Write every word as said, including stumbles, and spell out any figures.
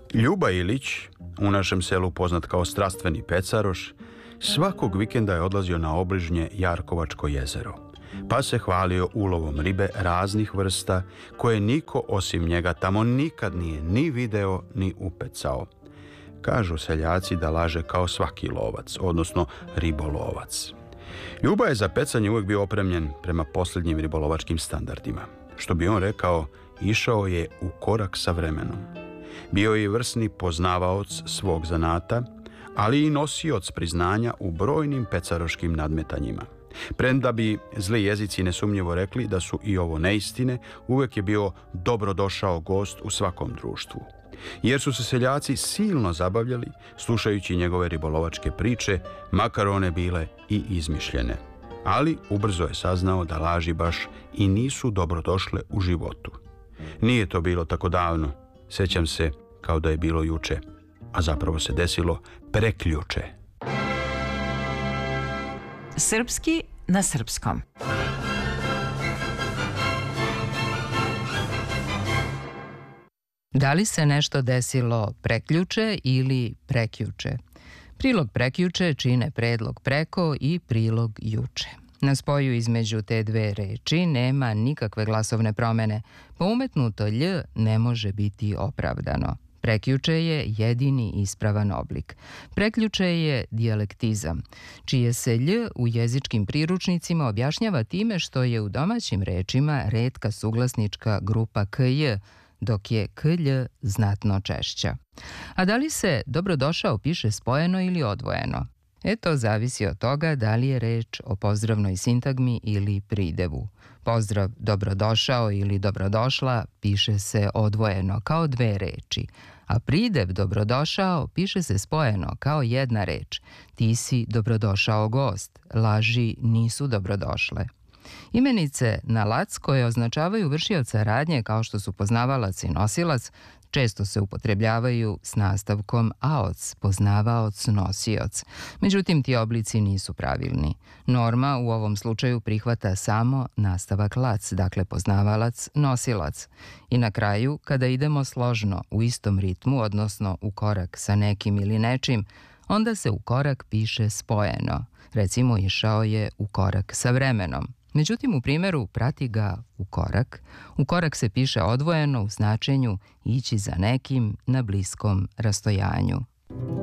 Ljuba Ilić, u našem selu poznat kao strastveni pecaroš, svakog vikenda je odlazio na obližnje Jarkovačko jezero, pa se hvalio ulovom ribe raznih vrsta koje niko osim njega tamo nikad nije ni video ni upecao. Kažu seljaci da laže kao svaki lovac, odnosno ribolovac. Ljuba je za pecanje uvijek bio opremljen prema posljednjim ribolovačkim standardima. Što bi on rekao, išao je u korak sa vremenom. Bio je vrsni poznavaoc svog zanata, ali i nosioc priznanja u brojnim pecaroškim nadmetanjima. Premda bi zli jezici nesumnjivo rekli da su i ovo neistine, uvijek je bio dobrodošao gost u svakom društvu. Jer su se seljaci silno zabavljali slušajući njegove ribolovačke priče, makar one bile i izmišljene. Ali ubrzo je saznao da laži baš i nisu dobrodošle u životu. Nije to bilo tako davno, sjećam se kao da je bilo juče, a zapravo se desilo preključe. Srpski na srpskom. Da li se nešto desilo preključe ili prekjuče? Prilog prekjuče čine predlog preko i prilog juče. Na spoju između te dve reči nema nikakve glasovne promene, pa umetnuto lj ne može biti opravdano. Prekjuče je jedini ispravan oblik. Preključe je dijalektizam, čije se lj u jezičkim priručnicima objašnjava time što je u domaćim rečima retka suglasnička grupa kj, dok je klj znatno češća. A da li se dobrodošao piše spojeno ili odvojeno? E to zavisi od toga da li je reč o pozdravnoj sintagmi ili pridevu. Pozdrav dobrodošao ili dobrodošla piše se odvojeno kao dve reči, a pridev dobrodošao piše se spojeno kao jedna reč. Ti si dobrodošao gost, laži nisu dobrodošle. Imenice na lac koje označavaju vršioca radnje kao što su poznavalac i nosilac često se upotrebljavaju s nastavkom aoc, poznavaoc, nosioc. Međutim, ti oblici nisu pravilni. Norma u ovom slučaju prihvata samo nastavak lac, dakle poznavalac, nosilac. I na kraju, kada idemo složno u istom ritmu, odnosno u korak sa nekim ili nečim, onda se u korak piše spojeno. Recimo, išao je u korak sa vremenom. Međutim, u primjeru prati ga u korak, u korak se piše odvojeno u značenju ići za nekim na bliskom rastojanju.